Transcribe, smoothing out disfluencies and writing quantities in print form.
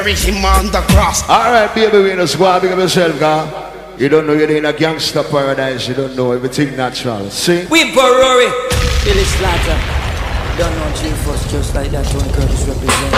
carry him on the cross. Alright, baby, we just go and pick up yourself, girl. You don't know you're in a gangster paradise. You don't know everything natural. See? We Barori, Billy Slaughter. Don't know G-Force just like that. Tony Curtis represent.